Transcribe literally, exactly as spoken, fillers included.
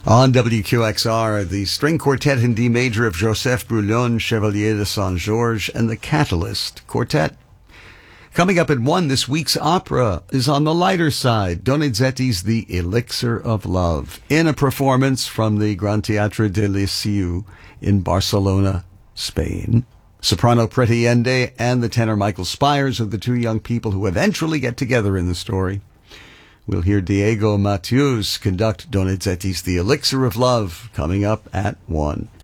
On W Q X R, the string quartet in D major of Joseph Brouillon, Chevalier de Saint-Georges, and the Catalyst Quartet. Coming up at one, this week's opera is on the lighter side, Donizetti's The Elixir of Love, in a performance from the Gran Teatre de Liceu in Barcelona, Spain. Soprano Preti Ende and the tenor Michael Spires are the two young people who eventually get together in the story. We'll hear Diego Matthews conduct Donizetti's The Elixir of Love coming up at one.